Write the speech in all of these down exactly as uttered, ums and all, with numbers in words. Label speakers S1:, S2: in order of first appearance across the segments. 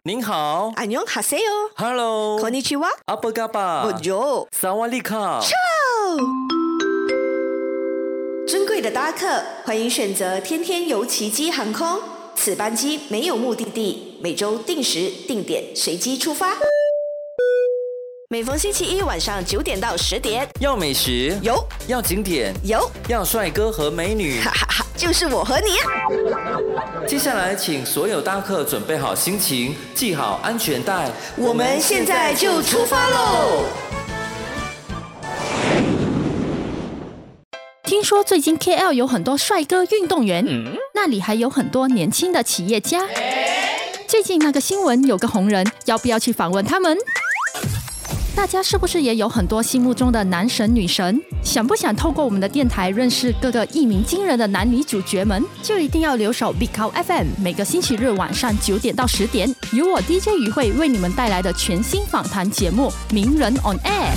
S1: 您好，
S2: 안녕하세요。
S1: Hello，
S2: konnichiwa，
S1: 阿波嘎巴，
S2: Bonjour，
S1: 萨瓦利卡。
S2: 尊贵的搭客，欢迎选择天天游奇迹航空。此班机没有目的地，每周定时定点随机出发。每逢星期一晚上九点到十点，
S1: 要美食
S2: 有，
S1: 要景点
S2: 有，
S1: 要帅哥和美女，
S2: 哈哈哈，就是我和你
S1: 啊！接下来，请所有搭客准备好心情，系好安全带，
S2: 我们现在就出发喽！
S3: 听说最近 K L 有很多帅哥运动员，嗯、那里还有很多年轻的企业家。最近那个新闻有个红人，要不要去访问他们？大家是不是也有很多心目中的男神女神？想不想透过我们的电台认识各个一鸣惊人的男女主角们？就一定要留守 Big Cow F M， 每个星期日晚上九点到十点，由我 D J 于慧为你们带来的全新访谈节目《名人 on Air》。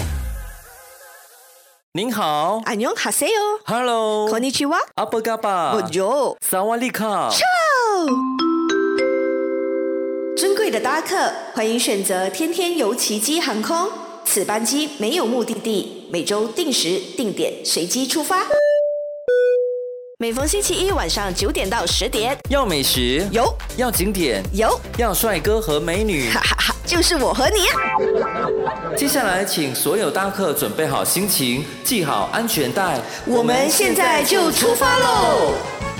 S1: 您好，
S2: 안녕하세요。
S1: Hello，
S2: konnichiwa，
S1: 阿波嘎巴，
S2: Bonjour，
S1: 萨瓦利卡。
S2: 尊贵的搭客，欢迎选择天天游奇迹航空。此班机没有目的地，每周定时定点随机出发。每逢星期一晚上九点到十点，
S1: 要美食
S2: 有，
S1: 要景点
S2: 有，
S1: 要帅哥和美女，
S2: 哈哈哈，就是我和你啊！
S1: 接下来，请所有搭客准备好心情，系好安全带，
S2: 我们现在就出发喽！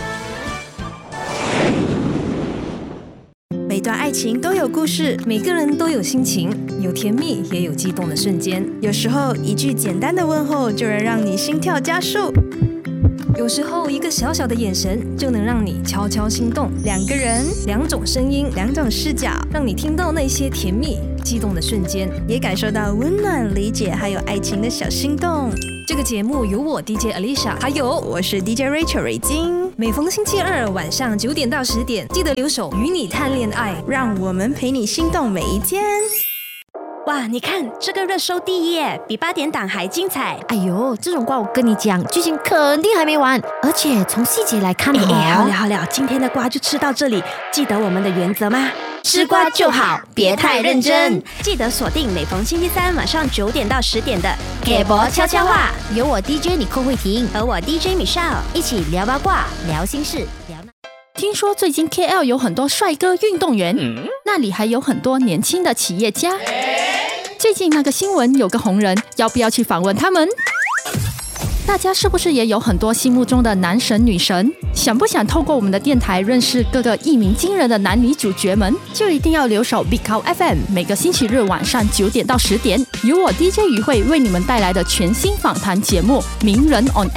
S4: 每段爱情都有故事，每个人都有心情，有甜蜜也有激动的瞬间。有时候一句简单的问候就能让你心跳加速，有时候一个小小的眼神就能让你悄悄心动。两个人，两种声音，两种视角，让你听到那些甜蜜激动的瞬间，也感受到温暖、理解还有爱情的小心动。这个节目由我 D J Alicia， 还有我是 D J Rachel 瑞金。每逢星期二晚上九点到十点，记得留守与你谈恋爱，
S2: 让我们陪你心动每一天。
S5: 哇，你看这个热搜第一耶，比八点档还精彩。
S6: 哎呦，这种瓜我跟你讲，剧情肯定还没完，而且从细节来看，
S5: 哎哎，好了好了，今天的瓜就吃到这里。记得我们的原则吗？吃瓜就好，别太认真。记得锁定每逢星期三晚上九点到十点的《给博悄悄话》，
S6: 由我 D J 你寇慧婷
S5: 和我 D J Michelle
S6: 一起聊八卦、聊心事、聊那。
S3: 听说最近 K L 有很多帅哥运动员，嗯、那里还有很多年轻的企业家。最近那个新闻有个红人，要不要去访问他们？大家是不是也有很多心目中的男神女神？想不想透过我们的电台认识各个一鸣惊人的男女主角们？就一定要留守 Big Cow F M， 每个星期日晚上九点到十点，由我 D J 于慧为你们带来的全新访谈节目《名人 on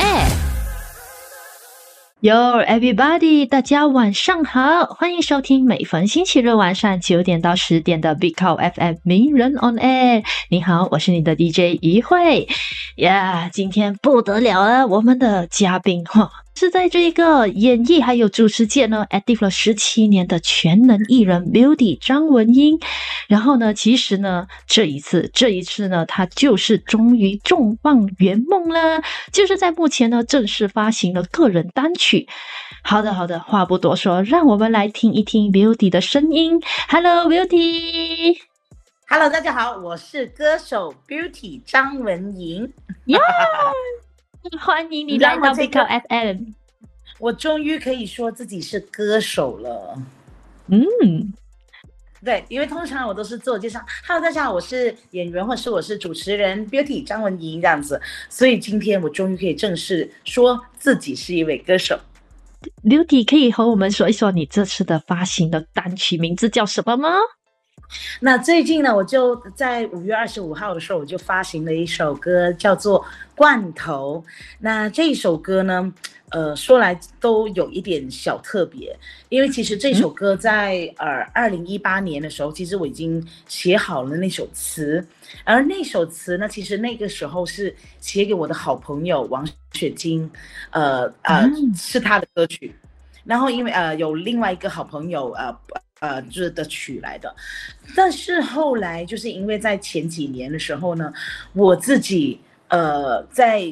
S3: Air》。Yo everybody， 大家晚上好，欢迎收听每逢星期日晚上九点到十点的 Big Cow F M 名人 on Air。你好，我是你的 D J 于慧呀。Yeah, 今天不得了了，我们的嘉宾哈是在这个演艺还有主持界呢 active 了十七年的全能艺人 Beauty 张文英。然后呢，其实呢，这一次这一次呢，她就是终于重磅圆梦了，就是在目前呢正式发行了个人单曲。好的好的，话不多说，让我们来听一听 Beauty 的声音。 Hello Beauty。
S7: Hello 大家好，我是歌手 Beauty 张文莹。
S3: 呀、yeah! 欢迎你来到 Big Cow F M。
S7: 我终于可以说自己是歌手了。
S3: 嗯，
S7: 对，因为通常我都是自我介绍 Hello 大家好，我是演员或是我是主持人 Beauty 张文莹这样子，所以今天我终于可以正式说自己是一位歌手。
S3: Beauty 可以和我们说一说你这次的发行的单曲名字叫什么吗？
S7: 那最近呢，我就在五月二十五号的时候，我就发行了一首歌，叫做《罐头》。那这一首歌呢，呃，说来都有一点小特别，因为其实这首歌在呃二零一八年的时候，其实我已经写好了那首词，而那首词呢，其实那个时候是写给我的好朋友王雪晶，呃呃，是他的歌曲。然后因为呃有另外一个好朋友呃。呃，就是的曲来的，但是后来就是因为在前几年的时候呢，我自己呃在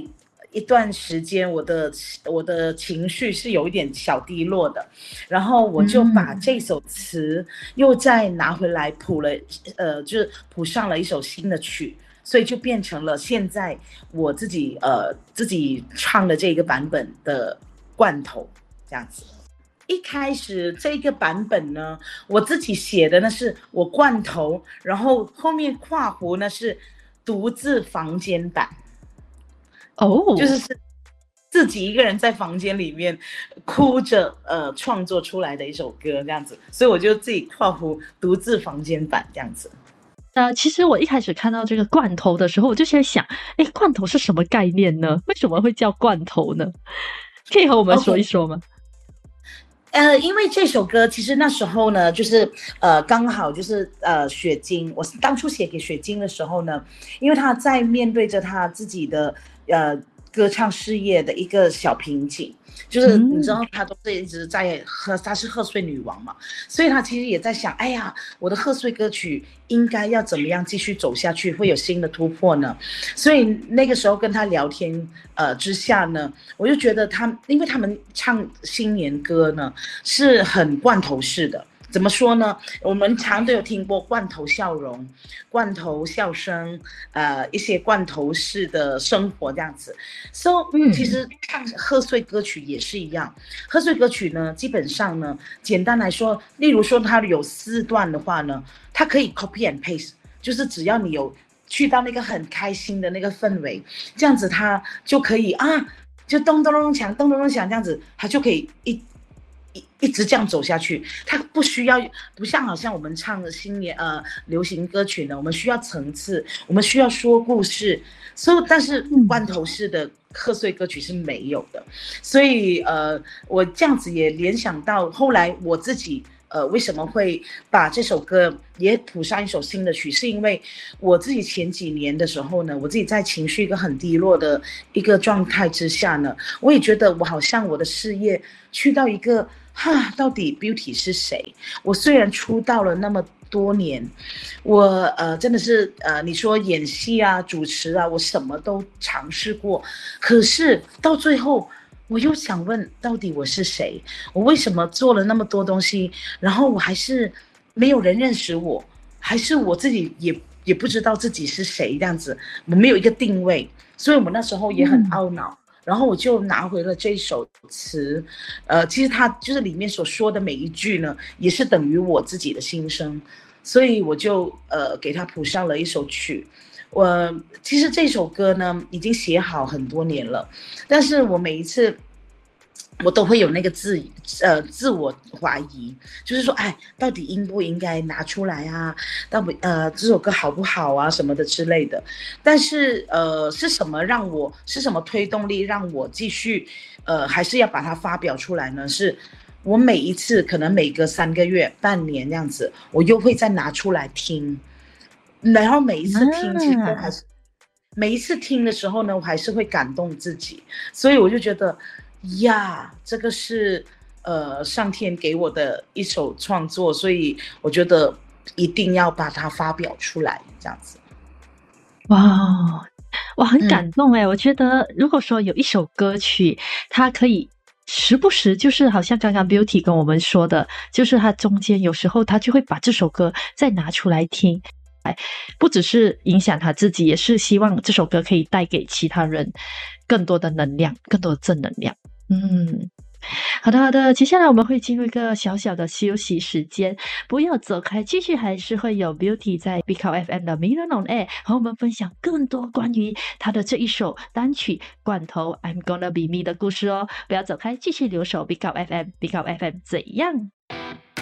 S7: 一段时间我的我的情绪是有一点小低落的，然后我就把这首词又再拿回来谱了，呃，就是谱上了一首新的曲，所以就变成了现在我自己呃自己唱的这个版本的罐头这样子。一开始这个版本呢，我自己写的呢是我罐头，然后后面括弧呢是独自房间版。
S3: 哦、oh.
S7: 就是自己一个人在房间里面哭着呃创作出来的一首歌这样子，所以我就自己括弧独自房间版这样子。
S3: 呃，其实我一开始看到这个罐头的时候，我就在想，哎，罐头是什么概念呢？为什么会叫罐头呢？可以和我们说一说吗？
S7: Okay. 呃，因为这首歌其实那时候呢，就是呃刚好就是呃雪晶，我当初写给雪晶的时候呢，因为他在面对着他自己的呃歌唱事业的一个小瓶颈，就是你知道他都是一直在贺，他是贺岁女王嘛，所以他其实也在想，哎呀，我的贺岁歌曲应该要怎么样继续走下去，会有新的突破呢？所以那个时候跟他聊天呃之下呢，我就觉得他，因为他们唱新年歌呢是很罐头式的。怎么说呢？我们常都有听过罐头笑容、罐头笑声，呃，一些罐头式的生活这样子。So，、嗯、其实唱贺岁歌曲也是一样。贺岁歌曲呢，基本上呢，简单来说，例如说它有四段的话呢，它可以 copy and paste， 就是只要你有去到那个很开心的那个氛围，这样子它就可以啊，就咚咚咚响，咚咚咚响这样子，它就可以一。一一直这样走下去，它不需要，不像好像我们唱的新年呃流行歌曲呢，我们需要层次，我们需要说故事，所以但是罐头式的贺岁歌曲是没有的，所以呃我这样子也联想到后来我自己呃为什么会把这首歌也谱上一首新的曲，是因为我自己前几年的时候呢，我自己在情绪一个很低落的一个状态之下呢，我也觉得我好像我的事业去到一个哈，到底 Beauty 是谁？我虽然出道了那么多年，我呃真的是呃你说演戏啊、主持啊，我什么都尝试过，可是到最后我又想问，到底我是谁？我为什么做了那么多东西，然后我还是没有人认识我，还是我自己也也不知道自己是谁这样子，我没有一个定位，所以我那时候也很懊恼。嗯，然后我就拿回了这首词，呃，其实它就是里面所说的每一句呢，也是等于我自己的心声，所以我就呃给它谱上了一首曲。我其实这首歌呢已经写好很多年了，但是我每一次我都会有那个自呃自我怀疑，就是说，哎，到底应不应该拿出来啊？到底呃这首歌好不好啊什么的之类的。但是呃是什么让我是什么推动力让我继续呃还是要把它发表出来呢？是我每一次可能每隔三个月、半年这样子，我又会再拿出来听，然后每一次听其实都还是、嗯、每一次听的时候呢，我还是会感动自己，所以我就觉得。呀，这个是呃上天给我的一首创作，所以我觉得一定要把它发表出来，这样子。
S3: 哇，哇，很感动哎、嗯！我觉得如果说有一首歌曲，它可以时不时，就是好像刚刚 Beauty 跟我们说的，就是它中间有时候他就会把这首歌再拿出来听。不只是影响他自己，也是希望这首歌可以带给其他人更多的能量，更多的正能量。嗯，好的好的，接下来我们会进入一个小小的休息时间，不要走开，继续还是会有 Beauty 在 Big Up F M 的名人 on air 和我们分享更多关于他的这一首单曲罐头 I'm Gonna Be Me 的故事哦。不要走开，继续留守 Big Up F M Big Up F M 怎样